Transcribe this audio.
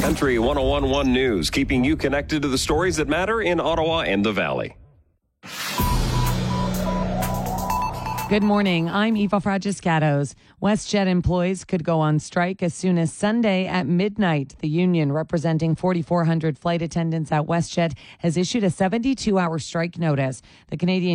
Country 101.1 News, keeping you connected to the stories that matter in Ottawa and the Valley. Good morning. I'm Eva Fragiscatos. WestJet employees could go on strike as soon as Sunday at midnight. The union, representing 4,400 flight attendants at WestJet, has issued a 72-hour strike notice. The Canadian